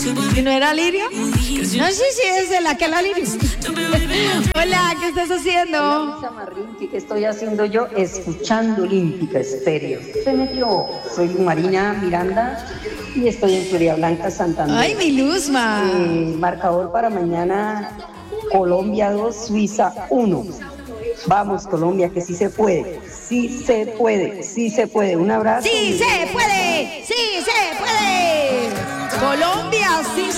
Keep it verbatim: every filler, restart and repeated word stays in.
¿Y no era Lirio? No sé si es de la que la Lirio. Hola, ¿qué estás haciendo? Hola, Lisa Marrinqui, ¿qué estoy haciendo yo? Escuchando Olímpica Estéreo. Se metió. Soy Marina Miranda y estoy en Florida Blanca, Santander. Ay, mi Luzma. Eh, marcador para mañana, Colombia dos, Suiza uno. Vamos, Colombia, que sí se puede. Sí se puede, sí se puede. Un abrazo. ¡Sí se puede! ¡Sí se puede! Colombia, sí